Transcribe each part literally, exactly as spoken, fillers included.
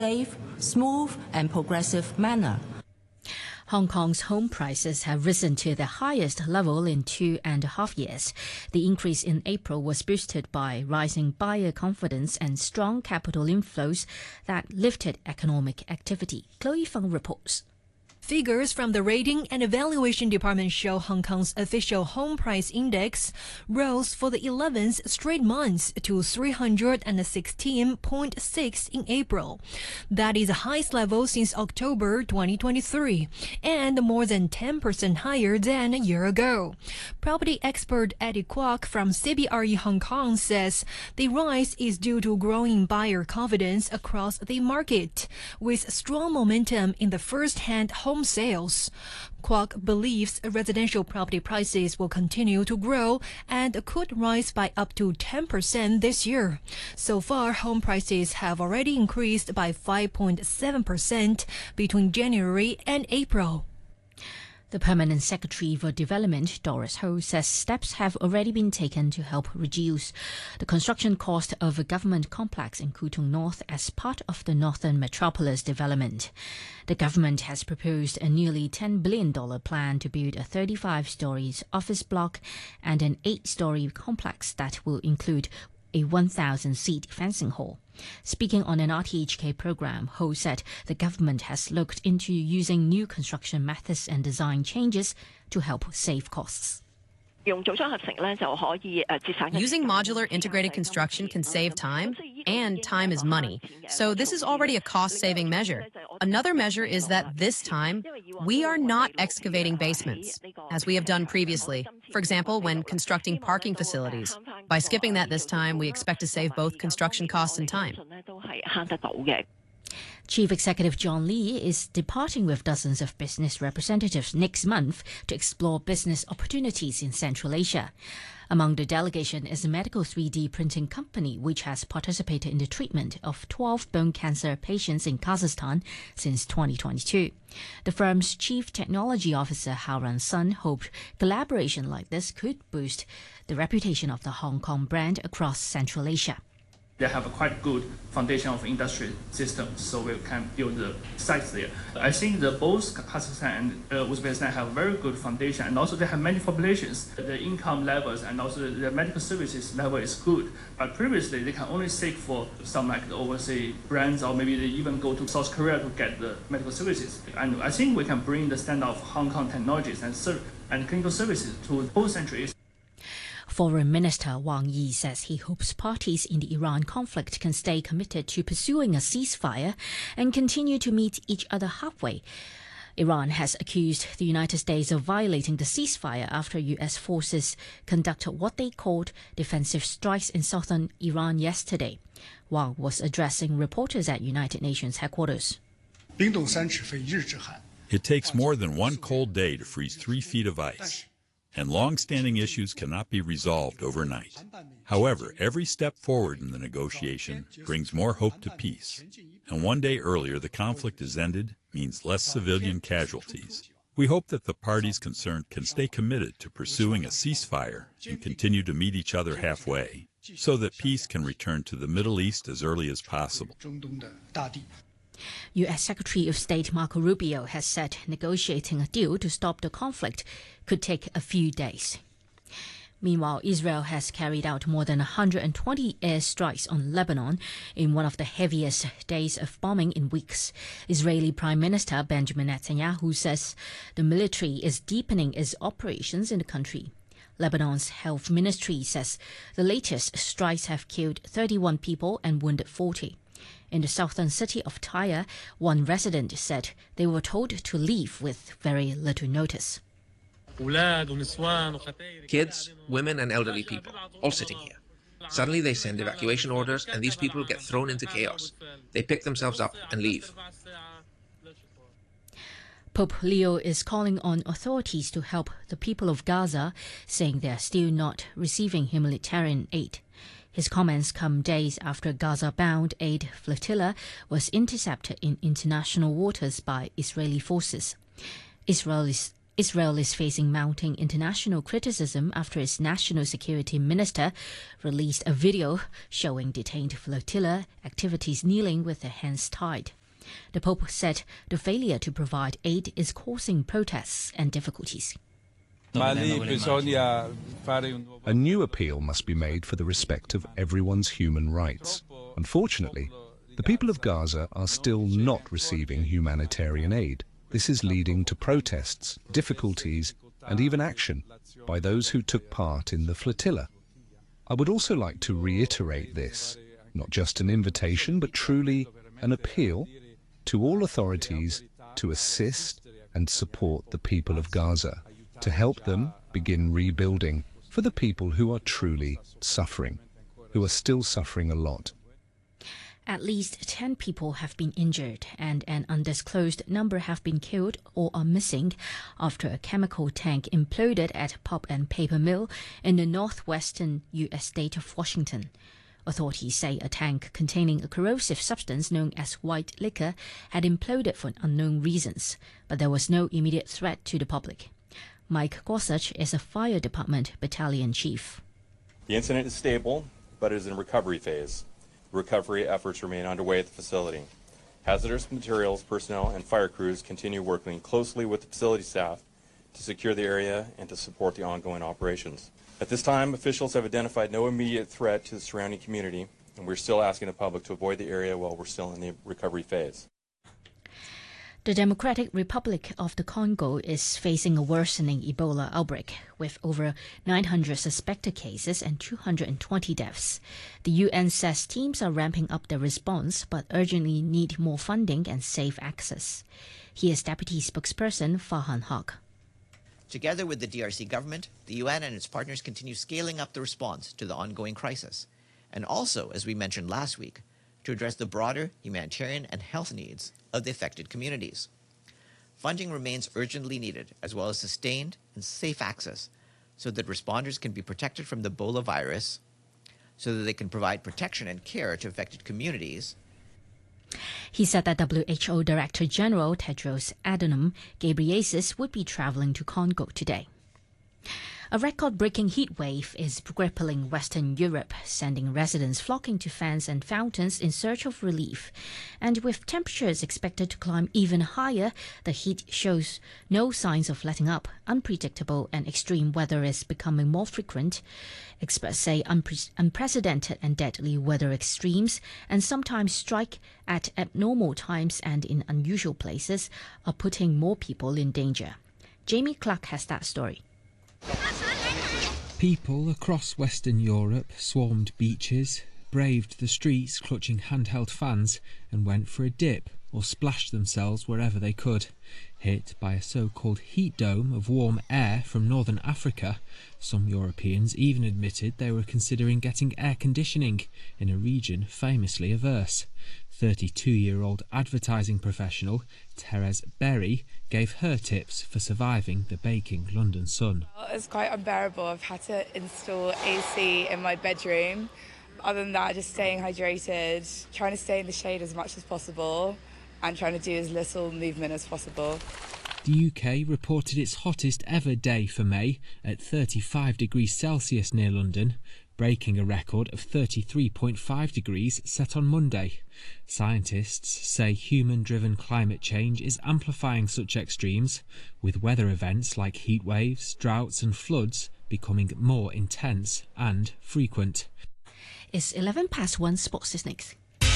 safe, smooth and progressive manner. Hong Kong's home prices have risen to their highest level in two and a half years. The increase in April was boosted by rising buyer confidence and strong capital inflows that lifted economic activity. Chloe Feng reports. Figures from the Rating and Evaluation Department show Hong Kong's official home price index rose for the eleventh straight month to three hundred sixteen point six in April. That is the highest level since October twenty twenty-three and more than ten percent higher than a year ago. Property expert Eddie Kwok from C B R E Hong Kong says the rise is due to growing buyer confidence across the market, with strong momentum in the first-hand home Home sales. Kwok believes residential property prices will continue to grow and could rise by up to ten percent this year. So far, home prices have already increased by five point seven percent between January and April. The Permanent Secretary for Development, Doris Ho, says steps have already been taken to help reduce the construction cost of a government complex in Kwu Tung North as part of the Northern Metropolis development. The government has proposed a nearly ten billion dollars plan to build a thirty-five stories office block and an eight-story complex that will include a one thousand seat fencing hall. Speaking on an R T H K program, Ho said the government has looked into using new construction methods and design changes to help save costs. Using modular integrated construction can save time, and time is money. So this is already a cost-saving measure. Another measure is that this time, we are not excavating basements, as we have done previously. For example, when constructing parking facilities. By skipping that this time, we expect to save both construction costs and time. Chief Executive John Lee is departing with dozens of business representatives next month to explore business opportunities in Central Asia. Among the delegation is a medical three D printing company which has participated in the treatment of twelve bone cancer patients in Kazakhstan since twenty twenty-two. The firm's chief technology officer, Haoran Sun, hoped collaboration like this could boost the reputation of the Hong Kong brand across Central Asia. They have a quite good foundation of industry systems, so we can build the sites there. I think that both Kazakhstan and uh, Uzbekistan have very good foundation, and also they have many populations. The income levels and also the medical services level is good. But previously, they can only seek for some like the overseas brands, or maybe they even go to South Korea to get the medical services. And I think we can bring the standard of Hong Kong technologies and ser- and clinical services to both Central Asia. Foreign Minister Wang Yi says he hopes parties in the Iran conflict can stay committed to pursuing a ceasefire and continue to meet each other halfway. Iran has accused the United States of violating the ceasefire after U S forces conducted what they called defensive strikes in southern Iran yesterday. Wang was addressing reporters at United Nations headquarters. It takes more than one cold day to freeze three feet of ice, and long-standing issues cannot be resolved overnight. However, every step forward in the negotiation brings more hope to peace, and one day earlier the conflict is ended means less civilian casualties. We hope that the parties concerned can stay committed to pursuing a ceasefire and continue to meet each other halfway, so that peace can return to the Middle East as early as possible. U S Secretary of State Marco Rubio has said negotiating a deal to stop the conflict could take a few days. Meanwhile, Israel has carried out more than one hundred twenty airstrikes on Lebanon in one of the heaviest days of bombing in weeks. Israeli Prime Minister Benjamin Netanyahu says the military is deepening its operations in the country. Lebanon's health ministry says the latest strikes have killed thirty-one people and wounded forty. In the southern city of Tyre, one resident said they were told to leave with very little notice. Kids, women and elderly people, all sitting here. Suddenly they send evacuation orders and these people get thrown into chaos. They pick themselves up and leave. Pope Leo is calling on authorities to help the people of Gaza, saying they are still not receiving humanitarian aid. His comments come days after a Gaza-bound aid flotilla was intercepted in international waters by Israeli forces. Israel is Israel is facing mounting international criticism after its national security minister released a video showing detained flotilla activities kneeling with their hands tied. The Pope said the failure to provide aid is causing protests and difficulties. A new appeal must be made for the respect of everyone's human rights. Unfortunately, the people of Gaza are still not receiving humanitarian aid. This is leading to protests, difficulties, and even action by those who took part in the flotilla. I would also like to reiterate this, not just an invitation, but truly an appeal to all authorities to assist and support the people of Gaza, to help them begin rebuilding for the people who are truly suffering, who are still suffering a lot. At least ten people have been injured and an undisclosed number have been killed or are missing after a chemical tank imploded at a pulp and paper mill in the northwestern U S state of Washington. Authorities say a tank containing a corrosive substance known as white liquor had imploded for unknown reasons, but there was no immediate threat to the public. Mike Gorsuch is a fire department battalion chief. The incident is stable, but it is in recovery phase. Recovery efforts remain underway at the facility. Hazardous materials personnel and fire crews continue working closely with the facility staff to secure the area and to support the ongoing operations. At this time, officials have identified no immediate threat to the surrounding community, and we're still asking the public to avoid the area while we're still in the recovery phase. The Democratic Republic of the Congo is facing a worsening Ebola outbreak, with over nine hundred suspected cases and two hundred twenty deaths. The U N says teams are ramping up their response, but urgently need more funding and safe access. He is Deputy Spokesperson Farhan Haq. Together with the D R C government, the U N and its partners continue scaling up the response to the ongoing crisis, and also, as we mentioned last week, to address the broader humanitarian and health needs of the affected communities. Funding remains urgently needed, as well as sustained and safe access, so that responders can be protected from the Ebola virus, so that they can provide protection and care to affected communities. He said that W H O Director General Tedros Adhanom Ghebreyesus would be traveling to Congo today. A record-breaking heat wave is crippling Western Europe, sending residents flocking to fans and fountains in search of relief. And with temperatures expected to climb even higher, the heat shows no signs of letting up. Unpredictable and extreme weather is becoming more frequent. Experts say unpre- unprecedented and deadly weather extremes, and sometimes strike at abnormal times and in unusual places, are putting more people in danger. Jamie Clark has that story. People across Western Europe swarmed beaches, braved the streets clutching handheld fans, and went for a dip or splashed themselves wherever they could. Hit by a so-called heat dome of warm air from northern Africa, some Europeans even admitted they were considering getting air conditioning in a region famously averse. thirty-two-year-old advertising professional Therese Berry gave her tips for surviving the baking London sun. Well, it's quite unbearable. I've had to install A C in my bedroom. Other than that, just staying hydrated, trying to stay in the shade as much as possible, and trying to do as little movement as possible. The U K reported its hottest ever day for May at thirty-five degrees Celsius near London, breaking a record of thirty-three point five degrees set on Monday. Scientists say human-driven climate change is amplifying such extremes, with weather events like heat waves, droughts and floods becoming more intense and frequent. It's eleven past one. Sports is next.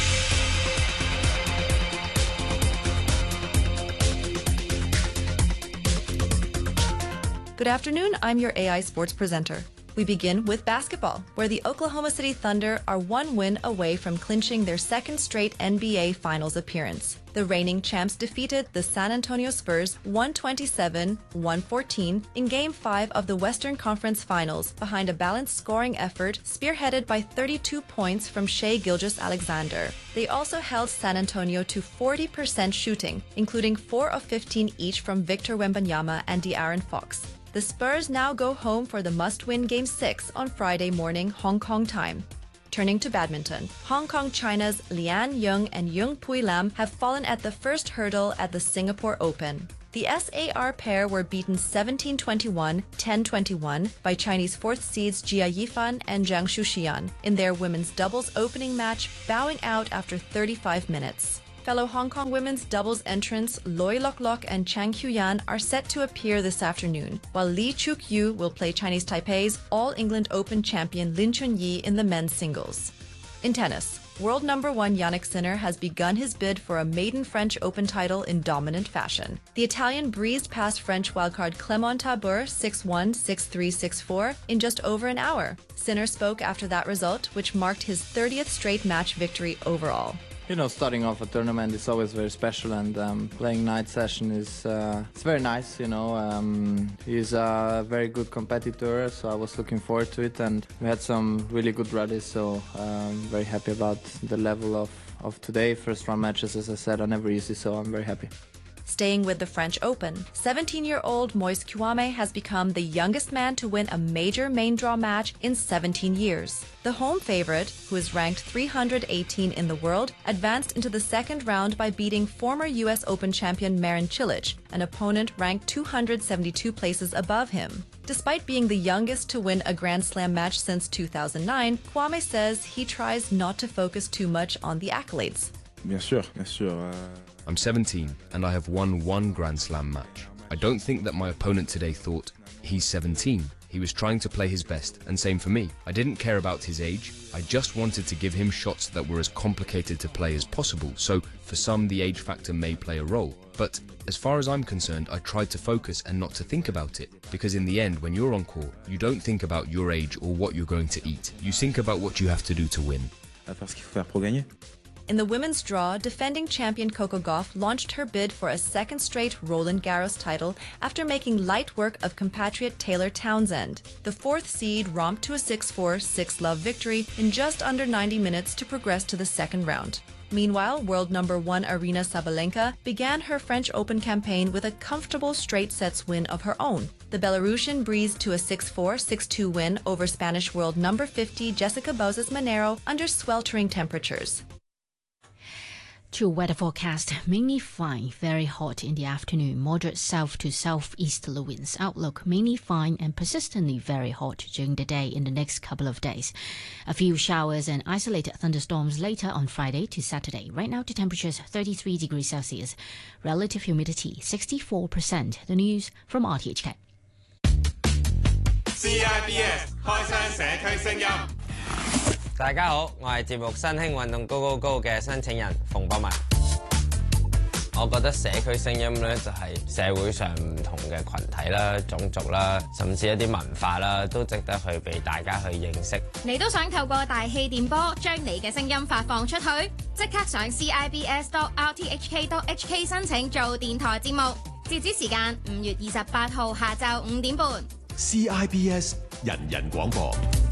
Good afternoon, I'm your A I Sports presenter. We begin with basketball, where the Oklahoma City Thunder are one win away from clinching their second straight N B A Finals appearance. The reigning champs defeated the San Antonio Spurs one twenty-seven to one fourteen in Game five of the Western Conference Finals behind a balanced scoring effort spearheaded by thirty-two points from Shai Gilgeous-Alexander. They also held San Antonio to forty percent shooting, including four of fifteen each from Victor Wembanyama and De'Aaron Fox. The Spurs now go home for the must-win Game six on Friday morning Hong Kong time. Turning to badminton, Hong Kong China's Lian Yung and Yung Pui Lam have fallen at the first hurdle at the Singapore Open. The S A R pair were beaten seventeen twenty-one, ten twenty-one by Chinese fourth seeds Jia Yifan and Zhang Shuxian in their women's doubles opening match, bowing out after thirty-five minutes. Fellow Hong Kong women's doubles entrants Loi Lok Lok and Chang Qiuyan are set to appear this afternoon, while Lee Chuk Yu will play Chinese Taipei's All England Open champion Lin Chunyi in the men's singles. In tennis, world number one Jannik Sinner has begun his bid for a maiden French Open title in dominant fashion. The Italian breezed past French wildcard Clément Tabeur six one, six three, six four in just over an hour. Sinner spoke after that result, which marked his thirtieth straight match victory overall. You know, starting off a tournament is always very special, and um, playing night session is uh, it's very nice. You know, um, he's a very good competitor, so I was looking forward to it, and we had some really good rallies. So I'm very happy about the level of of today. First round matches, as I said, are never easy, so I'm very happy. Staying with the French Open, seventeen-year-old Moise Kouame has become the youngest man to win a major main draw match in seventeen years. The home favorite, who is ranked three hundred eighteen in the world, advanced into the second round by beating former U S Open champion Marin Cilic, an opponent ranked two hundred seventy-two places above him. Despite being the youngest to win a Grand Slam match since two thousand nine, Kouame says he tries not to focus too much on the accolades. Bien sûr, bien sûr. Uh... I'm seventeen and I have won one Grand Slam match. I don't think that my opponent today thought, he's seventeen. He was trying to play his best, and same for me. I didn't care about his age. I just wanted to give him shots that were as complicated to play as possible, so for some the age factor may play a role. But as far as I'm concerned, I tried to focus and not to think about it, because in the end, when you're on court, you don't think about your age or what you're going to eat. You think about what you have to do to win. In the women's draw, defending champion Coco Gauff launched her bid for a second straight Roland Garros title after making light work of compatriot Taylor Townsend. The fourth seed romped to a six four, six love victory in just under ninety minutes to progress to the second round. Meanwhile, world number one Aryna Sabalenka began her French Open campaign with a comfortable straight sets win of her own. The Belarusian breezed to a six four, six two win over Spanish world number fifty Jessica Bozes Monero under sweltering temperatures. To weather forecast, mainly fine, very hot in the afternoon, moderate south to southeasterly winds. Outlook, mainly fine and persistently very hot during the day in the next couple of days. A few showers and isolated thunderstorms later on Friday to Saturday. Right now, the temperatures thirty-three degrees Celsius. Relative humidity sixty-four percent. The news from R T H K. C I B S 開箱社區聲音。大家好，我係節目新興運動高高高嘅申請人馮博文。我覺得社區聲音咧就係社會上唔同嘅群體啦、種族啦，甚至一啲文化啦，都值得去俾大家去認識。 你都想透過大氣電波將你嘅聲音發放出去？即刻上 C I B S dot R T H K dot H K 申請做電台節目，截止時間五月二十八號下晝五點半。 C I B S 人人廣播。